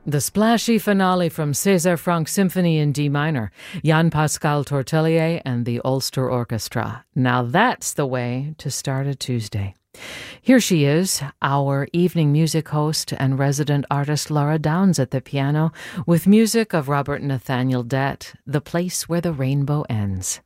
The splashy finale from César Franck Symphony in D minor, Jan Pascal Tortelier and the Ulster Orchestra. Now that's the way to start a Tuesday. Here she is, our evening music host and resident artist Laura Downs at the piano, with music of Robert Nathaniel Dett, The Place Where the Rainbow Ends.